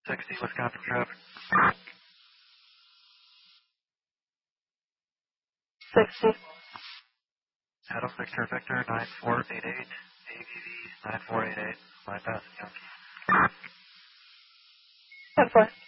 60 Wisconsin traffic. 60. Adam Victor Victor 9488, AVV 9488, bypass Yankee. 10-4.